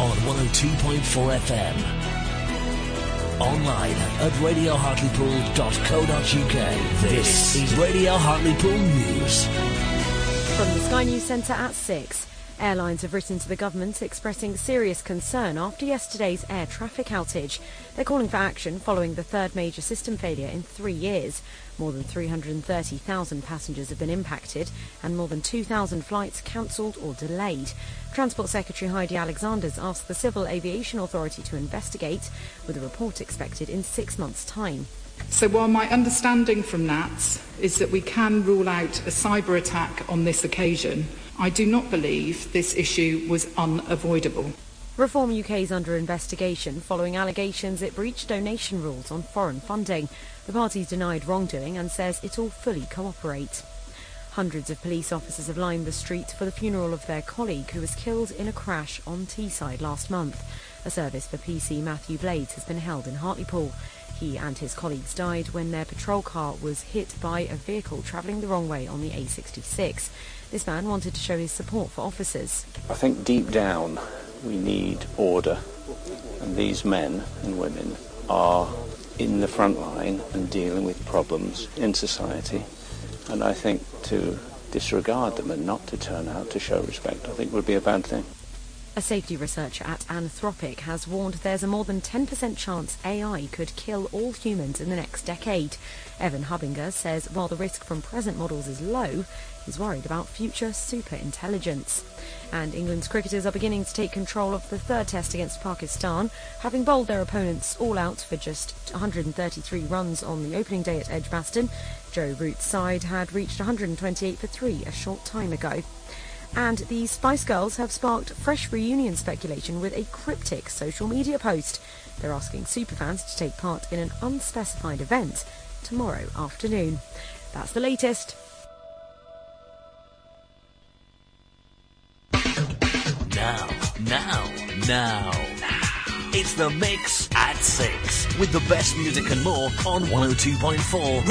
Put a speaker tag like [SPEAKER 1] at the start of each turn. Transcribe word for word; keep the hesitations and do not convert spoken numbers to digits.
[SPEAKER 1] on one oh two point four F M. Online at radio hartlepool dot co dot uk. This is Radio Hartlepool News.
[SPEAKER 2] From the Sky News Centre at six. Airlines have written to the government expressing serious concern after yesterday's air traffic outage. They're calling for action following the third major system failure in three years. More than three hundred thirty thousand passengers have been impacted and more than two thousand flights cancelled or delayed. Transport Secretary Heidi Alexanders asked the Civil Aviation Authority to investigate, with a report expected in six months' time.
[SPEAKER 3] So while my understanding from N A T S is that we can rule out a cyber attack on this occasion, I do not believe this issue was unavoidable.
[SPEAKER 2] Reform U K is under investigation following allegations it breached donation rules on foreign funding. The party's denied wrongdoing and says it will fully cooperate. Hundreds of police officers have lined the street for the funeral of their colleague who was killed in a crash on Teesside last month. A service for P C Matthew Blades has been held in Hartlepool. He and his colleagues died when their patrol car was hit by a vehicle travelling the wrong way on the A sixty-six. This man wanted to show his support for officers.
[SPEAKER 4] I think deep down we need order, and these men and women are in the front line and dealing with problems in society, and I think to disregard them and not to turn out to show respect, I think would be a bad thing.
[SPEAKER 2] A safety researcher at Anthropic has warned there's a more than ten percent chance A I could kill all humans in the next decade. Evan Hubbinger says while the risk from present models is low, he's worried about future superintelligence. And England's cricketers are beginning to take control of the third test against Pakistan, having bowled their opponents all out for just one hundred thirty-three runs on the opening day at Edgbaston. Joe Root's side had reached one hundred twenty-eight for three a short time ago. And the Spice Girls have sparked fresh reunion speculation with a cryptic social media post. They're asking superfans to take part in an unspecified event tomorrow afternoon. That's the latest.
[SPEAKER 1] Now, now, now. It's The Mix at six with the best music and more on one oh two point four